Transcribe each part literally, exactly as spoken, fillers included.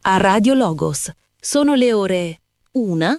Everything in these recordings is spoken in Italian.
a Radio Logos. Sono le ore una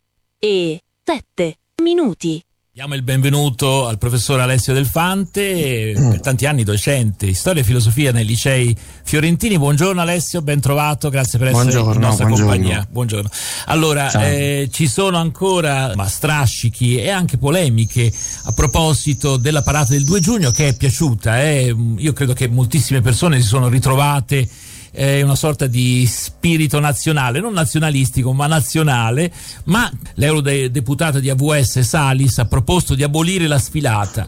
e sette minuti. Diamo il benvenuto al professor Alessio Del Fante, per tanti anni docente di storia e filosofia nei licei fiorentini. Buongiorno Alessio, ben trovato, grazie per essere buongiorno, in nostra buongiorno. compagnia. Buongiorno. Allora, eh, ci sono ancora ma strascichi e anche polemiche a proposito della parata del due giugno, che è piaciuta. Eh. Io credo che moltissime persone si sono ritrovate è una sorta di spirito nazionale, non nazionalistico ma nazionale. Ma l'eurodeputata di A V S Salis ha proposto di abolire la sfilata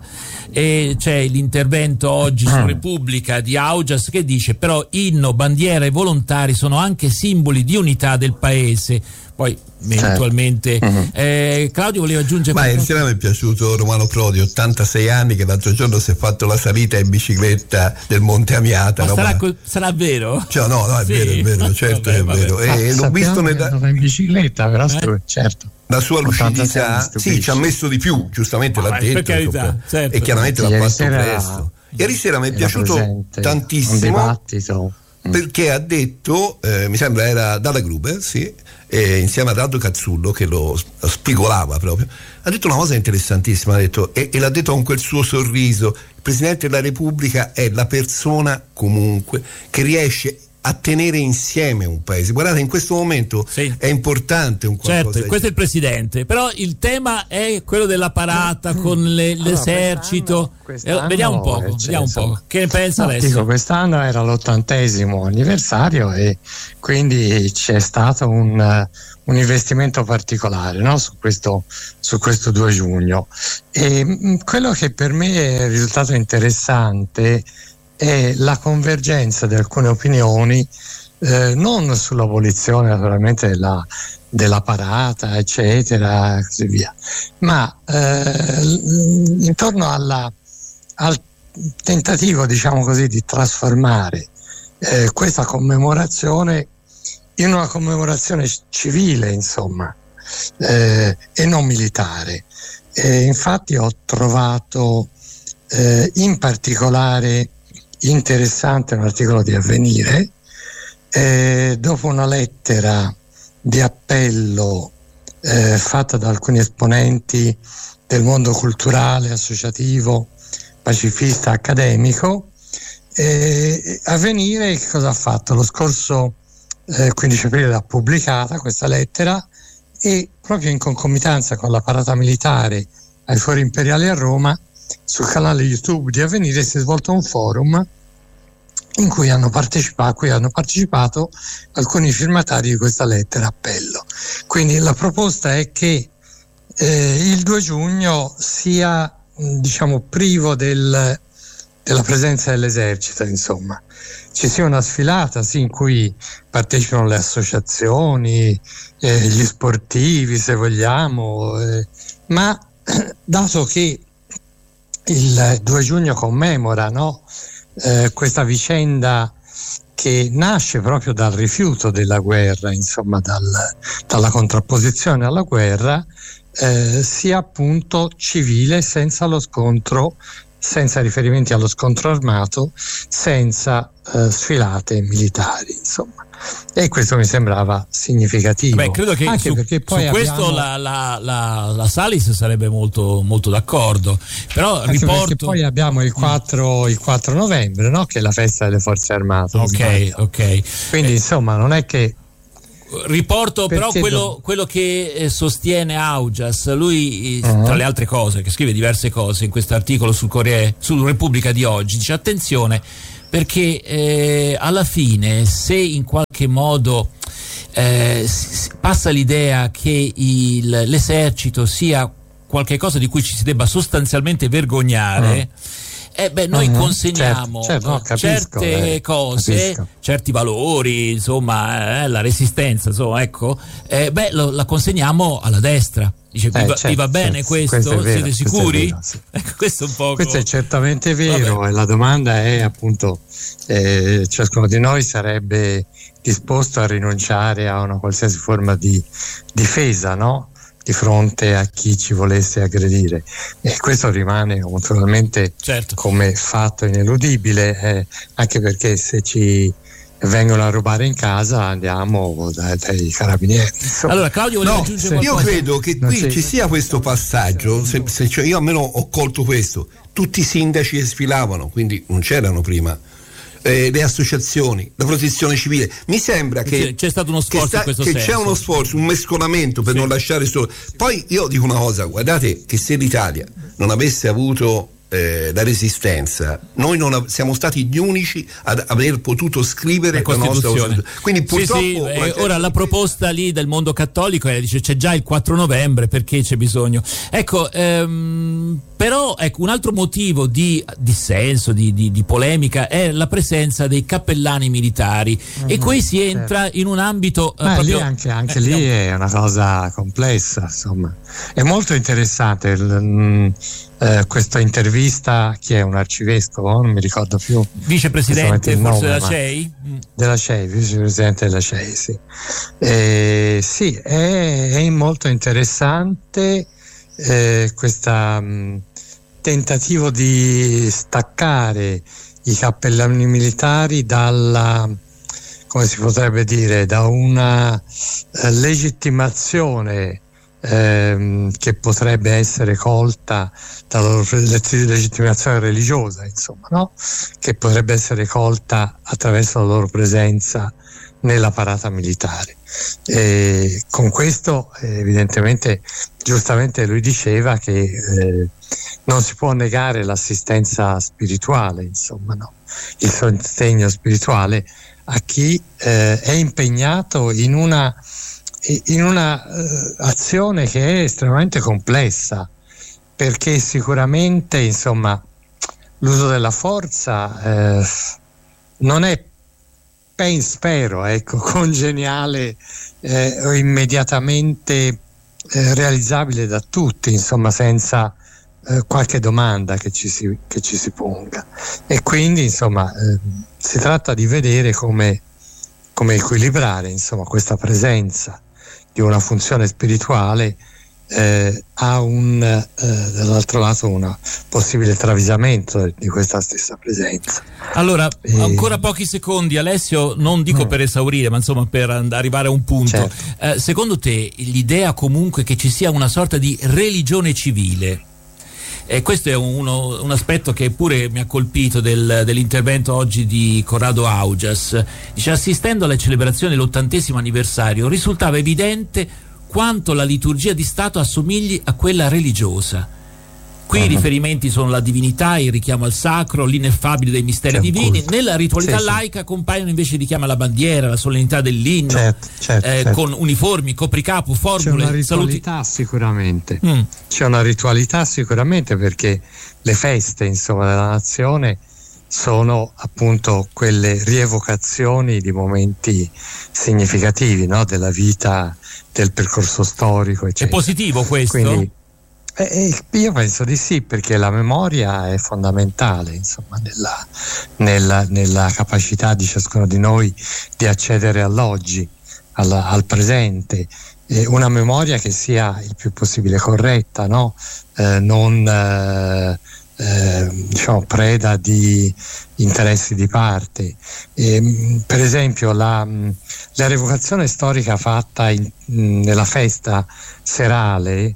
e c'è l'intervento oggi su Repubblica di Augias che dice però inno, bandiera e volontari sono anche simboli di unità del paese. Poi eventualmente certo. uh-huh. eh, Claudio voleva aggiungere. Ma insieme mi è piaciuto Romano Prodi, ottantasei anni, che l'altro giorno si è fatto la salita in bicicletta del Monte Amiata. Ma no? sarà, Ma... sarà vero? Cioè, no, no, è sì. vero, è vero, certo vabbè, è vabbè. vero. E l'ho visto nella... in bicicletta, però eh? certo. La sua lucidità, sì, ci ha messo di più, giustamente l'ha detto, per carità, certo. e chiaramente sì, l'ha fatto sera, presto. Ieri sera mi è piaciuto presente, tantissimo un dibattito. Perché ha detto, eh, mi sembra era Dalla Gruber, sì, eh, insieme ad Aldo Cazzullo che lo, lo spigolava proprio, ha detto una cosa interessantissima, ha detto, e, e l'ha detto con quel suo sorriso: il Presidente della Repubblica è la persona comunque che riesce a tenere insieme un paese. Guardate, in questo momento sì. è importante un qualcosa. Certo, questo è il Presidente, però il tema è quello della parata mm. con le, l'esercito. Quest'anno, quest'anno, eh, vediamo un po', eh, vediamo un po'. Che ne pensa no, Alessio? Dico, quest'anno era l'ottantesimo anniversario e quindi c'è stato un, un investimento particolare, no? su questo su questo due giugno. E mh, quello che per me è risultato interessante è la convergenza di alcune opinioni, eh, non sull'abolizione naturalmente della, della parata eccetera e così via, ma eh, intorno alla, al tentativo, diciamo così, di trasformare eh, questa commemorazione in una commemorazione civile, insomma, eh, e non militare. E infatti ho trovato eh, in particolare interessante un articolo di Avvenire, eh, dopo una lettera di appello eh, fatta da alcuni esponenti del mondo culturale, associativo, pacifista, accademico. eh, Avvenire che cosa ha fatto? Lo scorso eh, quindici aprile l'ha pubblicata questa lettera e proprio in concomitanza con la parata militare ai Fori Imperiali a Roma, sul canale YouTube di Avvenire si è svolto un forum in cui hanno partecipato, a cui hanno partecipato alcuni firmatari di questa lettera appello. Quindi la proposta è che eh, il due giugno sia, diciamo, privo del, della presenza dell'esercito, insomma. Ci sia una sfilata, sì, in cui partecipano le associazioni, eh, gli sportivi, se vogliamo, eh, ma dato che il due giugno commemora, no, eh, questa vicenda che nasce proprio dal rifiuto della guerra, insomma dal, dalla contrapposizione alla guerra, eh, sia appunto civile, senza lo scontro, senza riferimenti allo scontro armato, senza eh, sfilate militari, insomma. E questo mi sembrava significativo. Beh, credo che anche su, perché poi su questo abbiamo... la, la, la, la Salis sarebbe molto, molto d'accordo. Però anche riporto. Perché poi abbiamo il quattro, il quattro novembre, no? Che è la festa delle forze armate. Ok, ok. Quindi eh, insomma non è che. Riporto però quello, do... quello che eh, sostiene Augias. Lui, uh-huh. tra le altre cose, che scrive diverse cose in questo articolo sul Corriere, sul Repubblica di oggi, dice attenzione perché eh, alla fine, se in qualche modo eh, passa l'idea che il, l'esercito sia qualche cosa di cui ci si debba sostanzialmente vergognare, uh-huh. Eh beh, noi uh-huh. consegniamo certo, certo, no, capisco, certe eh, cose, capisco. certi valori, insomma, eh, la resistenza, insomma, ecco, eh, beh, lo, la consegniamo alla destra. Dice, eh, vi, va, certo, vi va bene certo, questo? questo vero, Siete sicuri? Questo è, vero, sì. Ecco, questo è un po'. Questo è certamente vero. Vabbè. E la domanda è appunto, eh, ciascuno di noi sarebbe disposto a rinunciare a una qualsiasi forma di difesa, no? Di fronte a chi ci volesse aggredire, e questo rimane naturalmente certo. come fatto ineludibile, eh, anche perché se ci vengono a rubare in casa, andiamo dai, dai carabinieri. Insomma. Allora Claudio voleva no, aggiungere io qualcosa? credo che qui ci sia questo passaggio, se, se cioè io almeno ho colto questo, tutti i sindaci sfilavano, quindi non c'erano prima. Eh, le associazioni, la protezione civile, mi sembra che c'è stato uno sforzo che, sta, in questo che senso. c'è uno sforzo, un mescolamento per sì. non lasciare solo. Poi io dico una cosa, guardate che se l'Italia non avesse avuto eh, la resistenza, noi non av- siamo stati gli unici ad aver potuto scrivere la, la nostra Costituzione. Quindi purtroppo sì, sì, la eh, ora la proposta lì del mondo cattolico è, dice c'è già il quattro novembre, perché c'è bisogno? Ecco, ehm, però ecco, un altro motivo di dissenso, di, di, di polemica è la presenza dei cappellani militari mm, e qui si entra certo. in un ambito eh, Beh, proprio, lì anche, anche eh, lì no. è una cosa complessa, insomma. È molto interessante il, mh, eh, questa intervista, chi è un arcivescovo, non mi ricordo più, vicepresidente forse nome, della C E I? Della C E I, vicepresidente della C E I, sì. Eh, sì, è, è molto interessante eh, questa mh, tentativo di staccare i cappellani militari dalla, come si potrebbe dire, da una eh, legittimazione ehm, che potrebbe essere colta dalla loro legittimazione religiosa, insomma, no? Che potrebbe essere colta attraverso la loro presenza nella parata militare. E con questo eh, evidentemente, giustamente lui diceva che eh, non si può negare l'assistenza spirituale, insomma, no? Il sostegno spirituale a chi eh, è impegnato in una in una uh, azione che è estremamente complessa, perché sicuramente, insomma, l'uso della forza eh, non è, pen, spero, ecco, congeniale eh, o immediatamente eh, realizzabile da tutti, insomma, senza eh, qualche domanda che ci si, che ci si ponga. E quindi, insomma, eh, si tratta di vedere come, come equilibrare, insomma, questa presenza di una funzione spirituale eh, a un eh, dall'altro lato un possibile travisamento di questa stessa presenza. Allora, e... ancora pochi secondi, Alessio, non dico mm. per esaurire, ma insomma per arrivare a un punto. Certo. Eh, secondo te l'idea comunque che ci sia una sorta di religione civile, e questo è uno, un aspetto che pure mi ha colpito del, dell'intervento oggi di Corrado Augias. Dice: assistendo alle celebrazioni dell'ottantesimo anniversario risultava evidente quanto la liturgia di Stato assomigli a quella religiosa. Qui uh-huh. i riferimenti sono la divinità, il richiamo al sacro, l'ineffabile dei misteri divini. Nella ritualità sì, laica sì. compaiono invece richiami alla bandiera, la solennità dell'inno, certo, certo, eh, certo. con uniformi, copricapo, formule. C'è una ritualità saluti. sicuramente. Mm. C'è una ritualità sicuramente, perché le feste, insomma, della nazione sono appunto quelle rievocazioni di momenti significativi, no? Della vita, del percorso storico, eccetera. È positivo questo? Quindi, Eh, io penso di sì, perché la memoria è fondamentale, insomma, nella, nella, nella capacità di ciascuno di noi di accedere all'oggi, al, al presente, eh, una memoria che sia il più possibile corretta, no? Eh, non eh, eh, diciamo preda di interessi di parte. Eh, per esempio la, la rievocazione storica fatta in, nella festa serale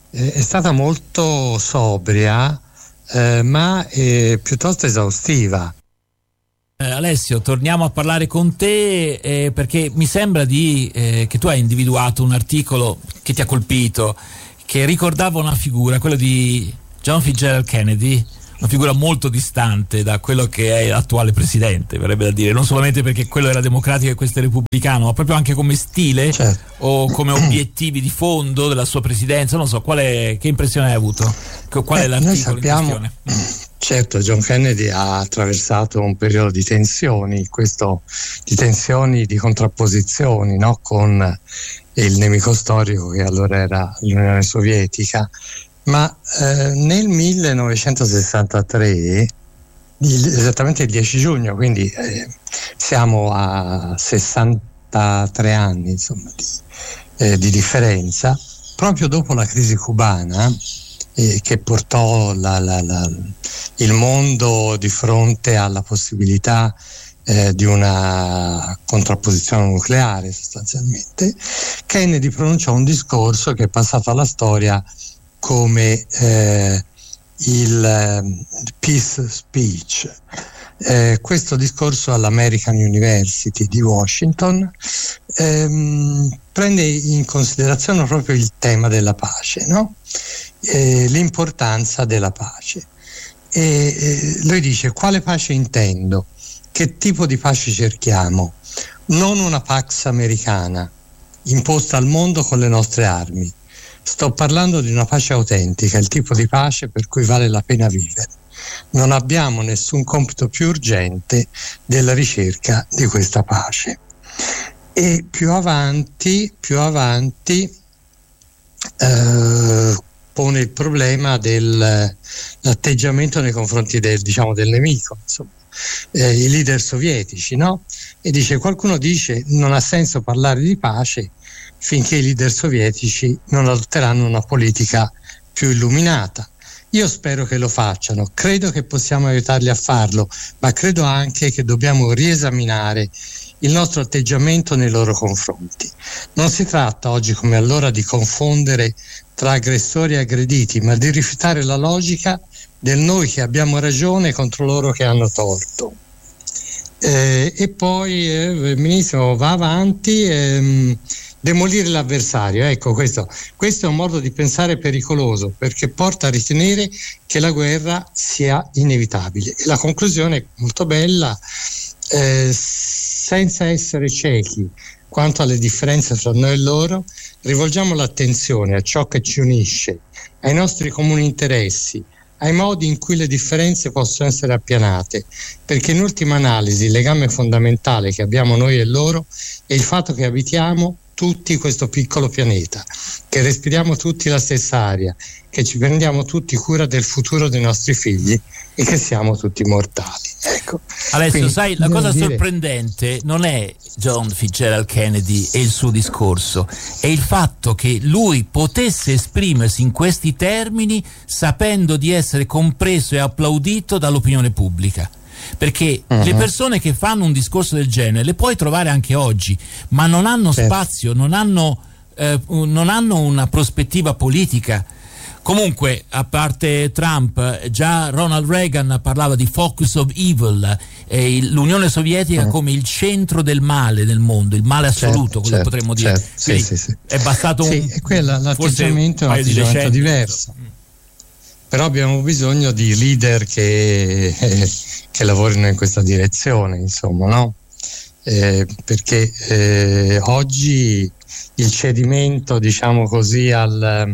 è stata molto sobria, eh, ma eh, piuttosto esaustiva. Eh, Alessio, torniamo a parlare con te eh, perché mi sembra di, eh, che tu hai individuato un articolo che ti ha colpito, che ricordava una figura, quello di John Fitzgerald Kennedy, una figura molto distante da quello che è l'attuale presidente, verrebbe da dire, non solamente perché quello era democratico e questo è repubblicano, ma proprio anche come stile, certo. o come obiettivi di fondo della sua presidenza. Non so, qual è, che impressione hai avuto? Qual eh, è l'articolo noi sappiamo, in questione? Certo, John Kennedy ha attraversato un periodo di tensioni, questo, di tensioni, di contrapposizioni, no? Con il nemico storico che allora era l'Unione Sovietica. Ma eh, nel millenovecentosessantatré, il, esattamente il dieci giugno, quindi eh, siamo a sessantatré anni, insomma, di, eh, di differenza, proprio dopo la crisi cubana, eh, che portò la, la, la, il mondo di fronte alla possibilità eh, di una contrapposizione nucleare sostanzialmente, Kennedy pronunciò un discorso che è passato alla storia come eh, il eh, peace speech. Eh, questo discorso all'American University di Washington ehm, prende in considerazione proprio il tema della pace, no? Eh, l'importanza della pace. E eh, lui dice: quale pace intendo? Che tipo di pace cerchiamo? Non una pax americana imposta al mondo con le nostre armi. Sto parlando di una pace autentica, il tipo di pace per cui vale la pena vivere. Non abbiamo nessun compito più urgente della ricerca di questa pace. E più avanti, più avanti eh, pone il problema dell'atteggiamento nei confronti del, diciamo, del nemico, insomma, eh, i leader sovietici, no? E dice: qualcuno dice non ha senso parlare di pace finché i leader sovietici non adotteranno una politica più illuminata. Io spero che lo facciano, credo che possiamo aiutarli a farlo, ma credo anche che dobbiamo riesaminare il nostro atteggiamento nei loro confronti. Non si tratta oggi come allora di confondere tra aggressori e aggrediti, ma di rifiutare la logica del noi che abbiamo ragione contro loro che hanno torto. Eh, e poi eh, il ministro va avanti. Ehm, demolire l'avversario, ecco, questo, questo è un modo di pensare pericoloso, perché porta a ritenere che la guerra sia inevitabile. E la conclusione è molto bella: eh, senza essere ciechi quanto alle differenze fra noi e loro, rivolgiamo l'attenzione a ciò che ci unisce, ai nostri comuni interessi, ai modi in cui le differenze possono essere appianate, perché in ultima analisi il legame fondamentale che abbiamo noi e loro è il fatto che abitiamo tutti questo piccolo pianeta, che respiriamo tutti la stessa aria, che ci prendiamo tutti cura del futuro dei nostri figli e che siamo tutti mortali. Ecco. Alessio, Quindi, sai, la cosa dire... sorprendente non è John Fitzgerald Kennedy e il suo discorso, è il fatto che lui potesse esprimersi in questi termini sapendo di essere compreso e applaudito dall'opinione pubblica. Perché uh-huh. le persone che fanno un discorso del genere le puoi trovare anche oggi, ma non hanno certo. spazio, non hanno, eh, non hanno una prospettiva politica. Comunque, a parte Trump, già Ronald Reagan parlava di focus of evil, eh, l'Unione Sovietica uh-huh. come il centro del male nel mondo, il male assoluto, certo, quello certo, potremmo dire. Certo, sì, sì, sì. È bastato sì, un e quella, l'atteggiamento è un atteggiamento diverso. Però abbiamo bisogno di leader che, eh, che lavorino in questa direzione, insomma, no? Eh, perché eh, oggi il cedimento, diciamo così, al, al,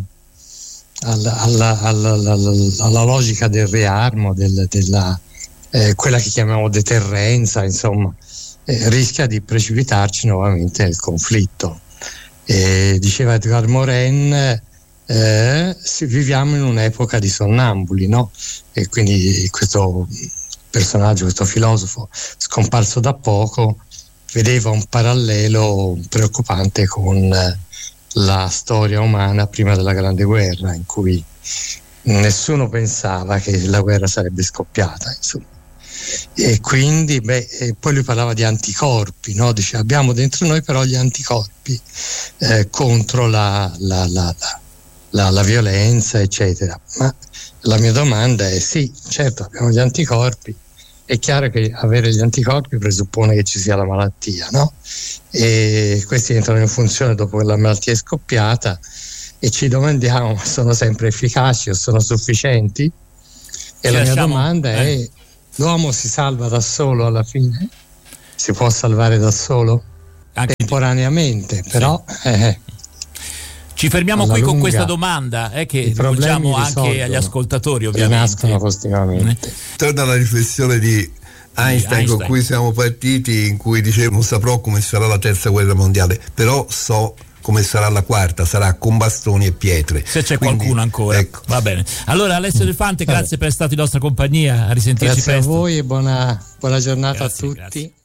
alla, alla, alla, alla logica del riarmo, del, della, eh, quella che chiamiamo deterrenza, insomma, eh, rischia di precipitarci nuovamente nel conflitto. Eh, diceva Edgar Morin, Eh, sì, viviamo in un'epoca di sonnambuli, no? E quindi questo personaggio, questo filosofo scomparso da poco, vedeva un parallelo preoccupante con la storia umana prima della Grande Guerra, in cui nessuno pensava che la guerra sarebbe scoppiata, insomma. E quindi beh, e poi lui parlava di anticorpi, no? Dice: abbiamo dentro noi però gli anticorpi eh, contro la, la, la, la La, la violenza, eccetera. Ma la mia domanda è: sì, certo, abbiamo gli anticorpi, è chiaro che avere gli anticorpi presuppone che ci sia la malattia, no? E questi entrano in funzione dopo che la malattia è scoppiata e ci domandiamo: ma sono sempre efficaci o sono sufficienti? E ci la lasciamo, mia domanda eh. è: l'uomo si salva da solo alla fine? Si può salvare da solo? Anche temporaneamente, sì. Però eh, ci fermiamo qui lunga, con questa domanda eh, che rivolgiamo anche agli ascoltatori, ovviamente. Nascono continuamente. Torna alla riflessione di Einstein, Einstein con cui siamo partiti, in cui dicevo: non saprò come sarà la terza guerra mondiale, però so come sarà la quarta, sarà con bastoni e pietre. Se c'è Quindi, qualcuno ancora, ecco. Va bene. Allora Alessio Del Fante, grazie per essere stato in nostra compagnia, a risentirci grazie presto. Grazie a voi e buona, buona giornata grazie, a tutti. Grazie.